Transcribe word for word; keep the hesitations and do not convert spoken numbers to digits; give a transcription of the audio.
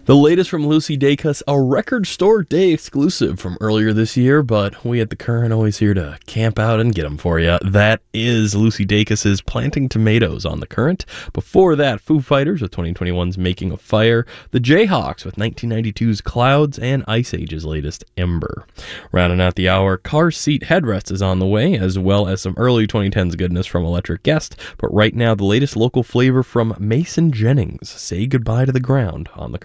The latest from Lucy Dacus, a Record Store Day exclusive from earlier this year, but we at The Current always here to camp out and get them for you. That is Lucy Dacus's Planting Tomatoes on The Current. Before that, Foo Fighters with twenty twenty-one's Making a Fire, the Jayhawks with nineteen ninety-two's Clouds, and Ice Age's latest Ember. Rounding out the hour, Car Seat Headrest is on the way, as well as some early twenty tens goodness from Electric Guest, but right now the latest local flavor from Mason Jennings, Say Goodbye to the Ground on The